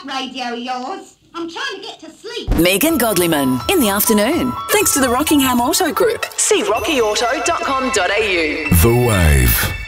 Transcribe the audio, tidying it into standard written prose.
radio of yours. I'm trying to get to sleep. Megan Godliman in the afternoon. Thanks to the Rockingham Auto Group. See rockeyauto.com.au. The Wave.